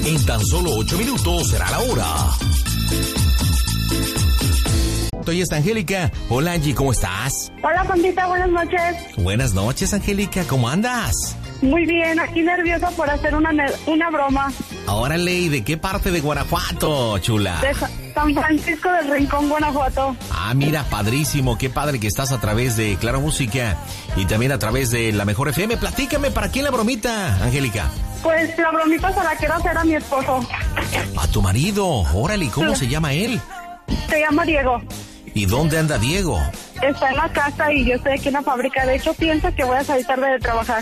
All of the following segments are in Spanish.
En tan solo 8 minutos será la hora. Hoy está Angélica. Hola, Angie, ¿cómo estás? Hola, Pandita, buenas noches. Buenas noches, Angélica, ¿cómo andas? Muy bien, aquí nerviosa por hacer una broma. Órale, ¿y de qué parte de Guanajuato, chula? De San Francisco del Rincón, Guanajuato. Ah, mira, padrísimo, qué padre que estás a través de Claro Música y también a través de La Mejor FM. Platícame, ¿para quién la bromita, Angélica? Pues la bromita se la quiero hacer a mi esposo. A tu marido, órale, ¿cómo se llama él? Se llama Diego. ¿Y dónde anda Diego? Está en la casa y yo estoy aquí en la fábrica. De hecho, piensa que voy a salir tarde de trabajar.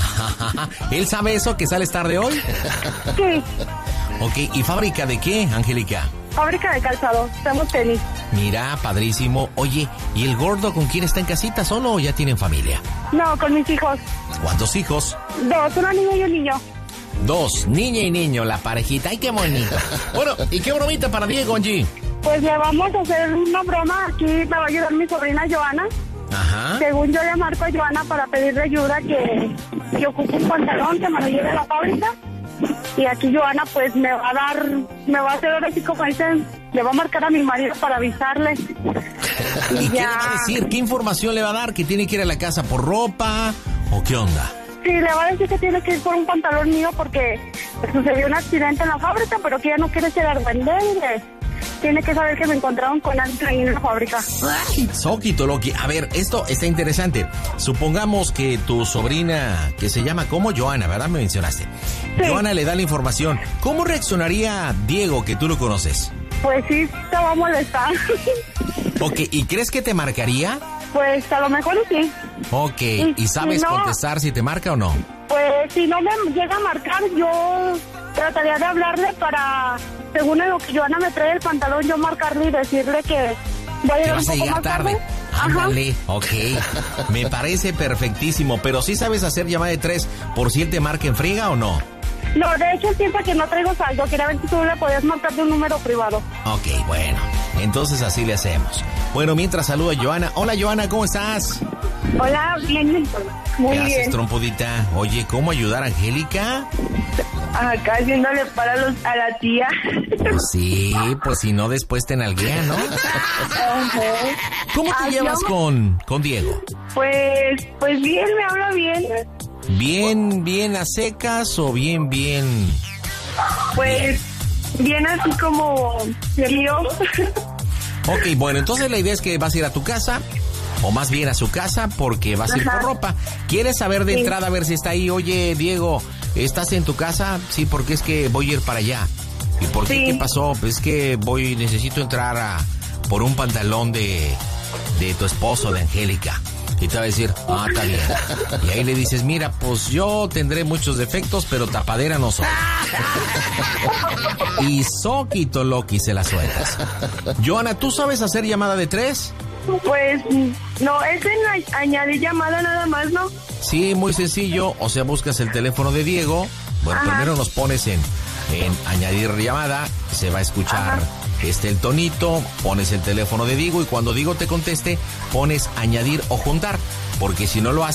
¿Él sabe eso, que sales tarde hoy? Sí. Ok, ¿y fábrica de qué, Angélica? Fábrica de calzado, hacemos tenis. Mira, padrísimo. Oye, ¿y el gordo con quién está en casita, solo o ya tienen familia? No, con mis hijos. ¿Cuántos hijos? 2, una niña y un niño. 2, niña y niño, la parejita. ¡Ay, qué bonito! Bueno, ¿y qué bromita para Diego, Angie? Pues le vamos a hacer una broma. Aquí me va a ayudar mi sobrina Joana. Ajá. Según yo le marco a Joana para pedirle ayuda que ocupe un pantalón, que me lo lleve a la fábrica. Y aquí Joana pues me va a hacer ahora sí como dicen, le va a marcar a mi marido para avisarle. ¿Y qué le va a decir? ¿Qué información le va a dar? ¿Que tiene que ir a la casa por ropa? ¿O qué onda? Sí, le va a decir que tiene que ir por un pantalón mío porque sucedió un accidente en la fábrica, pero que ella no quiere ser argüendere. Tiene que saber que me encontraron con alguien ahí en la fábrica. ¡Ay, Soquito Loki! A ver, esto está interesante. Supongamos que tu sobrina, que se llama como Joana, ¿verdad? Me mencionaste. Sí. Joana le da la información. ¿Cómo reaccionaría Diego, que tú lo conoces? Pues sí, te va a molestar. Ok, ¿y crees que te marcaría? Pues a lo mejor sí. Ok, ¿y sabes contestar si te marca o no? Pues si no me llega a marcar, yo trataría de hablarle para, según lo que Joana me trae el pantalón, yo marcarle y decirle que voy a llegar un poco más tarde. Ándale, ok. Me parece perfectísimo, pero ¿sí sabes hacer llamada de 3 por si él te marca en friega o no? No, de hecho piensa que no traigo saldo. Quería ver si tú le podías marcar de un número privado. Ok, bueno, entonces así le hacemos. Bueno, mientras saludo a Joana. Hola, Joana, ¿cómo estás? Hola, bien, muy bien. ¿Qué haces, trompudita? Oye, ¿cómo ayudar a Angélica? Acá haciéndole para a la tía. Pues sí, pues si no después te nalguea, ¿no? ¿Cómo te llevas con Diego? Pues bien, me habla bien. ¿Bien a secas o bien? Pues bien así como yo. Ok, bueno, entonces la idea es que vas a ir a tu casa, o más bien a su casa, porque vas a ir por ropa. ¿Quieres saber de entrada a ver si está ahí? Oye, Diego, ¿estás en tu casa? Sí, porque es que voy a ir para allá. ¿Y por qué? Sí. ¿Qué pasó? Pues es que necesito entrar por un pantalón de tu esposo, de Angélica. Y te va a decir, está bien. Y ahí le dices, mira, pues yo tendré muchos defectos, pero tapadera no soy. Y Soquito Loki se la sueltas. Joana, ¿tú sabes hacer llamada de 3? Pues no, es en añadir llamada nada más, ¿no? Sí, muy sencillo. O sea, buscas el teléfono de Diego. Bueno, primero nos pones en añadir llamada. Se va a escuchar el tonito. Pones el teléfono de Diego y cuando Diego te conteste, pones añadir o juntar. Porque si no lo haces,